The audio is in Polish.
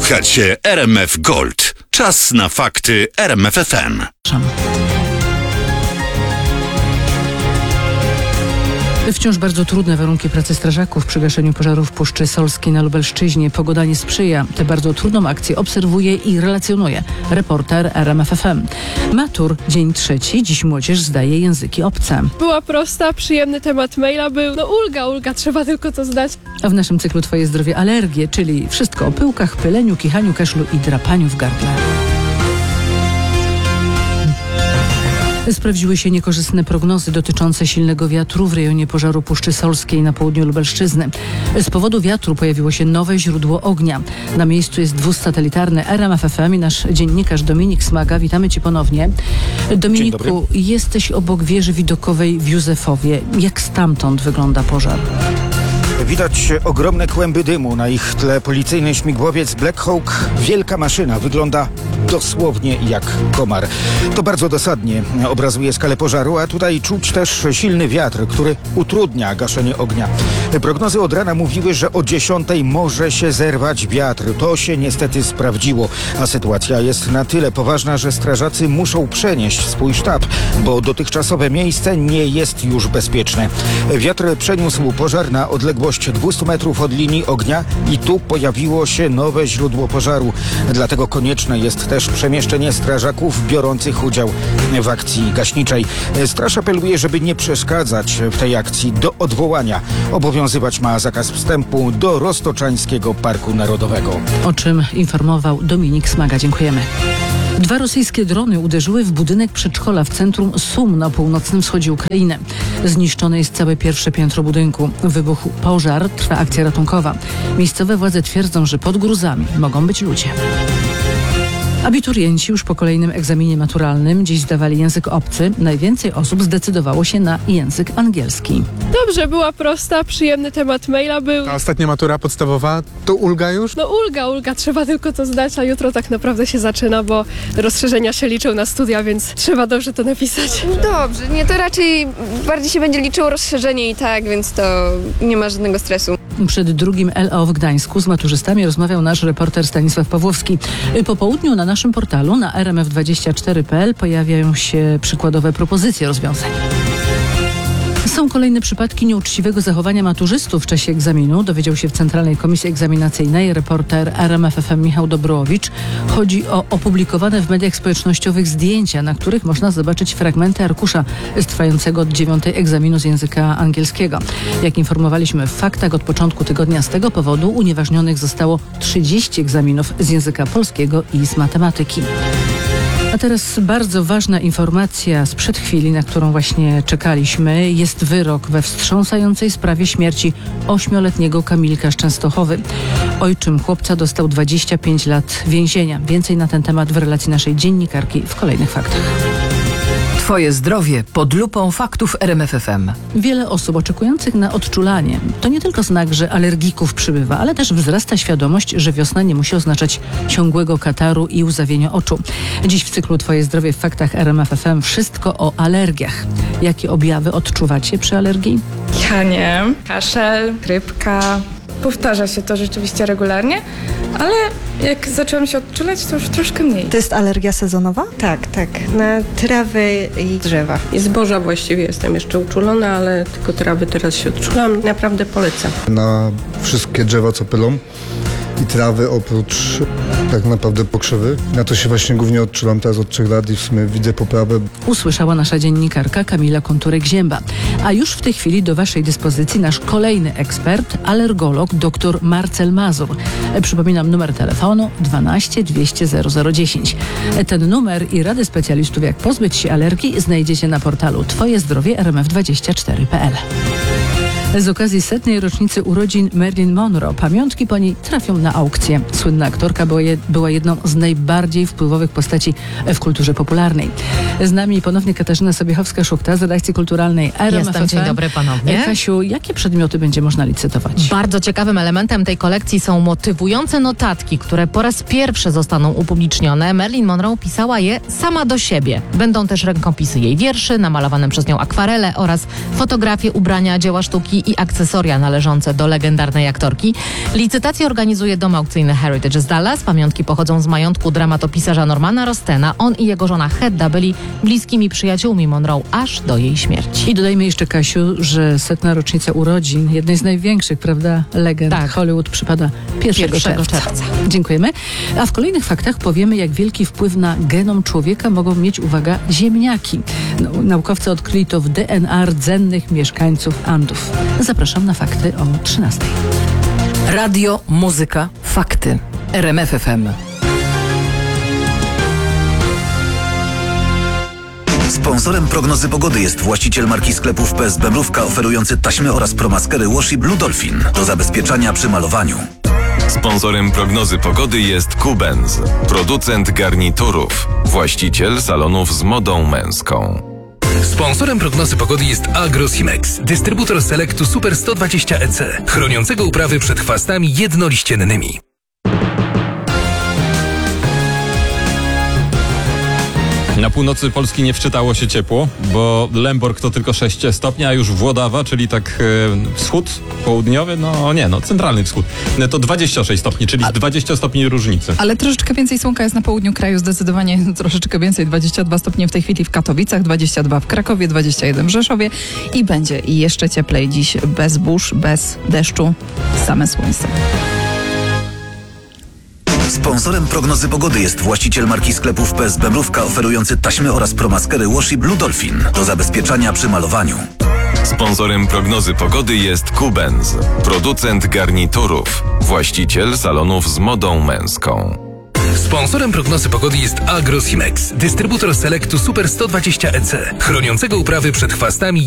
Słuchacie RMF Gold. Czas na fakty RMF FM. Wciąż bardzo trudne warunki pracy strażaków przy gaszeniu pożarów w Puszczy Solskiej na Lubelszczyźnie. Pogoda nie sprzyja. Tę bardzo trudną akcję obserwuje i relacjonuje reporter RMF FM. Matur, dzień trzeci. Dziś młodzież zdaje języki obce. Była prosta, przyjemny temat maila był. Ulga, trzeba tylko to zdać. A w naszym cyklu Twoje zdrowie alergie, czyli wszystko o pyłkach, pyleniu, kichaniu, kaszlu i drapaniu w gardle. Sprawdziły się niekorzystne prognozy dotyczące silnego wiatru w rejonie pożaru Puszczy Solskiej na południu Lubelszczyzny. Z powodu wiatru pojawiło się nowe źródło ognia. Na miejscu jest wóz satelitarny RMF FM i nasz dziennikarz Dominik Smaga. Witamy Cię ponownie. Dominiku, jesteś obok wieży widokowej w Józefowie. Jak stamtąd wygląda pożar? Widać ogromne kłęby dymu. Na ich tle policyjny śmigłowiec Black Hawk. Wielka maszyna. Wygląda dosłownie jak komar. To bardzo dosadnie obrazuje skalę pożaru, a tutaj czuć też silny wiatr, który utrudnia gaszenie ognia. Prognozy od rana mówiły, że o 10 może się zerwać wiatr. To się niestety sprawdziło, a sytuacja jest na tyle poważna, że strażacy muszą przenieść swój sztab, bo dotychczasowe miejsce nie jest już bezpieczne. Wiatr przeniósł pożar na odległość 200 metrów od linii ognia i tu pojawiło się nowe źródło pożaru. Dlatego konieczne jest też przemieszczenie strażaków biorących udział w akcji gaśniczej. Straż apeluje, żeby nie przeszkadzać w tej akcji. Do odwołania obowiązywać ma zakaz wstępu do Roztoczańskiego Parku Narodowego. O czym informował Dominik Smaga. Dziękujemy. 2 rosyjskie drony uderzyły w budynek przedszkola w centrum Sum na północnym wschodzie Ukrainy. Zniszczone jest całe pierwsze piętro budynku. Wybuchł pożar, trwa akcja ratunkowa. Miejscowe władze twierdzą, że pod gruzami mogą być ludzie. Abiturienci już po kolejnym egzaminie maturalnym dziś zdawali język obcy. Najwięcej osób zdecydowało się na język angielski. Dobrze, była prosta, przyjemny temat maila był. A ostatnia matura podstawowa, to ulga już? Ulga, trzeba tylko to zdać, a jutro tak naprawdę się zaczyna, bo rozszerzenia się liczą na studia, więc trzeba dobrze to napisać. Dobrze, nie, to raczej bardziej się będzie liczyło rozszerzenie i tak, więc to nie ma żadnego stresu. Przed drugim LO w Gdańsku z maturzystami rozmawiał nasz reporter Stanisław Pawłowski. Po południu na naszym portalu na rmf24.pl pojawiają się przykładowe propozycje rozwiązań. Są kolejne przypadki nieuczciwego zachowania maturzystów w czasie egzaminu. Dowiedział się w Centralnej Komisji Egzaminacyjnej reporter RMF FM Michał Dobrołowicz. Chodzi o opublikowane w mediach społecznościowych zdjęcia, na których można zobaczyć fragmenty arkusza z trwającego od 9 egzaminu z języka angielskiego. Jak informowaliśmy w faktach, od początku tygodnia z tego powodu unieważnionych zostało 30 egzaminów z języka polskiego i z matematyki. A teraz bardzo ważna informacja sprzed chwili, na którą właśnie czekaliśmy. Jest wyrok we wstrząsającej sprawie śmierci 8-letniego Kamilka z Częstochowy. Ojczym chłopca dostał 25 lat więzienia. Więcej na ten temat w relacji naszej dziennikarki w kolejnych faktach. Twoje zdrowie pod lupą faktów RMF FM. Wiele osób oczekujących na odczulanie to nie tylko znak, że alergików przybywa, ale też wzrasta świadomość, że wiosna nie musi oznaczać ciągłego kataru i łzawienia oczu. Dziś w cyklu Twoje zdrowie w faktach RMF FM wszystko o alergiach. Jakie objawy odczuwacie przy alergii? Ja nie. Kaszel, chrypka. Powtarza się to rzeczywiście regularnie, ale jak zaczęłam się odczulać, to już troszkę mniej. To jest alergia sezonowa? Tak, na trawy i drzewa. I zboża właściwie jestem jeszcze uczulona, ale tylko trawy teraz się odczulam. Naprawdę polecam. Na wszystkie drzewa, co pylą i trawy, oprócz tak naprawdę pokrzywy. Na to się właśnie głównie odczulam teraz od 3 lat i w sumie widzę poprawę. Usłyszała nasza dziennikarka Kamila Konturek-Zięba. A już w tej chwili do Waszej dyspozycji nasz kolejny ekspert, alergolog dr Marcel Mazur. Przypominam numer telefonu 12 200 0010. Ten numer i rady specjalistów, jak pozbyć się alergii, znajdziecie na portalu Twoje zdrowie rmf24.pl. Z okazji 100. rocznicy urodzin Marilyn Monroe pamiątki po niej trafią na aukcję. Słynna aktorka była jedną z najbardziej wpływowych postaci w kulturze popularnej. Z nami ponownie Katarzyna Sobiechowska-Szukta z redakcji kulturalnej RMF FM. Dzień dobry ponownie. Kasiu, jakie przedmioty będzie można licytować? Bardzo ciekawym elementem tej kolekcji są motywujące notatki, które po raz pierwszy zostaną upublicznione. Marilyn Monroe pisała je sama do siebie. Będą też rękopisy jej wierszy, namalowane przez nią akwarele oraz fotografie, ubrania, dzieła sztuki i akcesoria należące do legendarnej aktorki. Licytację organizuje dom aukcyjny Heritage z Dallas. Pamiątki pochodzą z majątku dramatopisarza Normana Rostena. On i jego żona Hedda byli bliskimi przyjaciółmi Monroe aż do jej śmierci. I dodajmy jeszcze, Kasiu, że 100. rocznica urodzin jednej z największych, prawda, legend Hollywood przypada 1 czerwca. Dziękujemy. A w kolejnych faktach powiemy, jak wielki wpływ na genom człowieka mogą mieć, uwaga, ziemniaki. Naukowcy odkryli to w DNA rdzennych mieszkańców Andów. Zapraszam na fakty o 13:00. Radio, muzyka, fakty. RMF FM. Sponsorem prognozy pogody jest właściciel marki sklepów PSB Mrówka, oferujący taśmy oraz promaskery Washi Blue Dolphin do zabezpieczania przy malowaniu. Sponsorem prognozy pogody jest Kubens, producent garniturów, właściciel salonów z modą męską. Sponsorem prognozy pogody jest Agrosimex, dystrybutor Selectu Super 120 EC, chroniącego uprawy przed chwastami jednoliściennymi. Na północy Polski nie wczytało się ciepło, bo Lęborg to tylko 6 stopni, a już Włodawa, czyli tak wschód, południowy, centralny wschód, to 26 stopni, czyli 20 stopni różnicy. Ale troszeczkę więcej słonka jest na południu kraju, zdecydowanie troszeczkę więcej, 22 stopnie w tej chwili w Katowicach, 22 w Krakowie, 21 w Rzeszowie i będzie i jeszcze cieplej dziś, bez burz, bez deszczu, same słońce. Sponsorem prognozy pogody jest właściciel marki sklepów PSB Mrówka, oferujący taśmy oraz promaskery Washi Blue Dolphin do zabezpieczania przy malowaniu. Sponsorem prognozy pogody jest Kubens, producent garniturów, właściciel salonów z modą męską. Sponsorem prognozy pogody jest Agrosimex, dystrybutor Selectu Super 120 EC, chroniącego uprawy przed chwastami